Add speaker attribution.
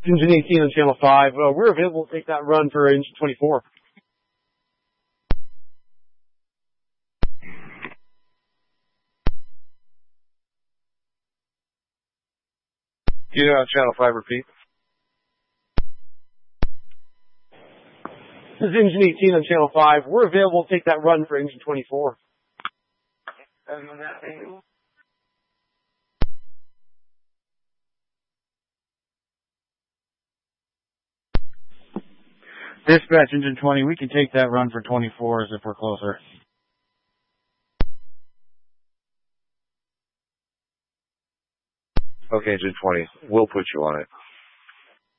Speaker 1: Engine 18 on channel 5. We're available to take that run for engine 24.
Speaker 2: Unit on channel 5, repeat.
Speaker 1: This is engine 18 on channel 5. We're available to take that run for engine 24.
Speaker 3: Dispatch engine 20, we can take that run for 24s if we're closer.
Speaker 2: Okay, engine 20, we'll put you on it.